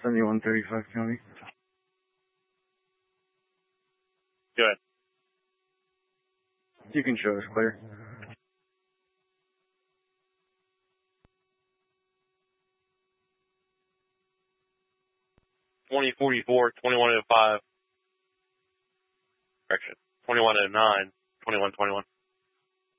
7135 County. Go ahead. You can show us clear. 2044, 2105. Correction. 2109, 2121.